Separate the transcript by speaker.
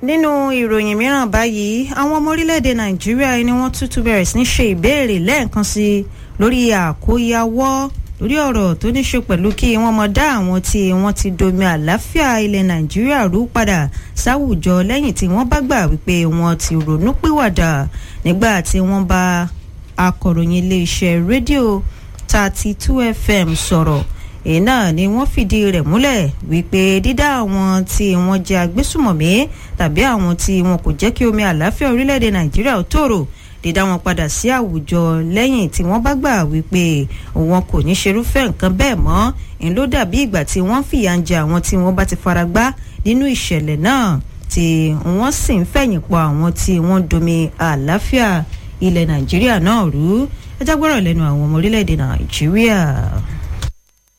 Speaker 1: nínú ìròyìn mìíràn báyìí àwọn ọmọ orílẹ̀-èdè nàìjíríà ni wọ́n tútù bẹ̀rẹ̀ sí ní ṣe ìbéèrè lẹ́ẹ̀kan sí lórí àkóyawọ́ lórí ọ̀rọ̀ tó ní ṣe pẹ̀lú kí wọ́n mọ̀ dá àwọn tí wọ́n ti domi àlàáfíà ilẹ̀ nàìjíríà rú padà sáwùjọ lẹ́yìn tí wọ́n bá gbà wípé wọ́n ti ronú pìwàdà nígbà tí wọ́n bá akọ̀ròyìn iléeṣẹ́ rédíò 32 FM sọ̀rọ̀ èyí náà ni wọ́n fìdí rẹ̀ múlẹ̀ wípé dídá àwọn tí wọ́n jẹ́ agbésùmọ̀mí tàbí àwọn tí wọn kò jẹ́ kí omi àlàáfíà orílẹ̀-èdè nàìjíríà ó tòrò dídá wọn padà sí àwùjọ lẹ́yìn tí wọ́n bá gbà wípé wọn kò ní ṣerúfẹ́ nǹkan bẹ́ẹ̀ mọ́ ń ló dàbí ìgbà tí wọ́n fìyà ń jẹ àwọn tí wọ́n bá ti fara gbá nínú ìṣẹ̀lẹ̀ náà tí wọ́n sì ń fẹ̀yìn pọ̀ àwọn tí wọ́n domi àlàáfíà ilẹ̀ nàìjíríà náà rú ẹ jágbọ́rọ̀ lẹ́nu àwọn ọmọ orílẹ̀-èdè nàìjíríà.